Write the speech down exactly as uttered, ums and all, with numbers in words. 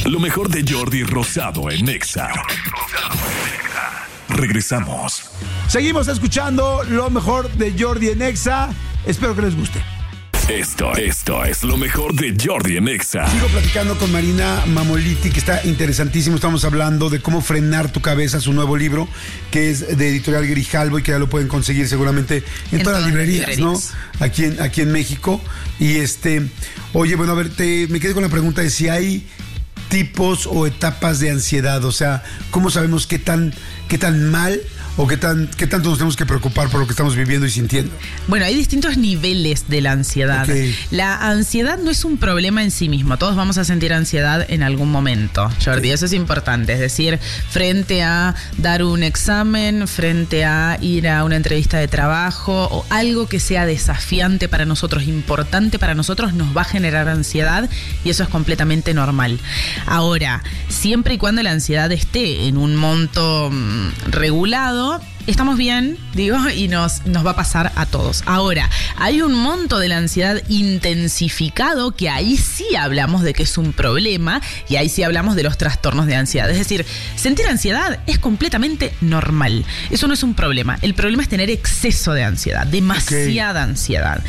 Lo mejor de Jordi Rosado en Nexa. Regresamos. Seguimos escuchando lo mejor de Jordi en Nexa. Espero que les guste. Esto, esto es lo mejor de Jordi en Nexa. Sigo platicando con Marina Mamoliti, que está interesantísimo. Estamos hablando de cómo frenar tu cabeza, su nuevo libro, que es de Editorial Grijalvo y que ya lo pueden conseguir seguramente en, en todas las librerías, librerías, ¿no? Aquí en, aquí en México. Y este, oye, bueno, a ver, te, me quedé con la pregunta de si hay tipos o etapas de ansiedad. O sea, ¿cómo sabemos qué tan, qué tan mal o qué tan, qué tanto nos tenemos que preocupar por lo que estamos viviendo y sintiendo? Bueno, hay distintos niveles de la ansiedad. Okay. La ansiedad no es un problema en sí mismo. Todos vamos a sentir ansiedad en algún momento, Jordi. Eso es importante. Es decir, frente a dar un examen, frente a ir a una entrevista de trabajo o algo que sea desafiante para nosotros, importante para nosotros, nos va a generar ansiedad y eso es completamente normal. Ahora, siempre y cuando la ansiedad esté en un monto mmm, regulado, estamos bien, digo, y nos, nos va a pasar a todos. Ahora, hay un monto de la ansiedad intensificado que ahí sí hablamos de que es un problema y ahí sí hablamos de los trastornos de ansiedad. Es decir, sentir ansiedad es completamente normal. Eso no es un problema. El problema es tener exceso de ansiedad, demasiada okay. ansiedad.